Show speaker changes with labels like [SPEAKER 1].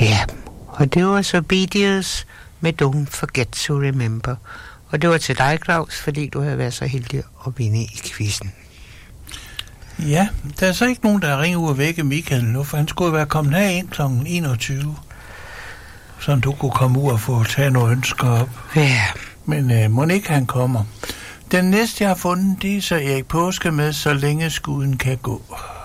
[SPEAKER 1] Ja, og det var så Beatles med Don't Forget to Remember. Og det var til dig, Claus, fordi du havde været så heldig at vinde i quizzen.
[SPEAKER 2] Ja, der er så ikke nogen, der ringer ud og vække Michael nu, for han skulle være kommet herind kl. 21. Så du kunne komme ud og få taget nogle ønsker op.
[SPEAKER 1] Ja.
[SPEAKER 2] Men må ikke han kommer. Den næste, jeg har fundet, det er så Erik Påske med Så længe skuden kan gå.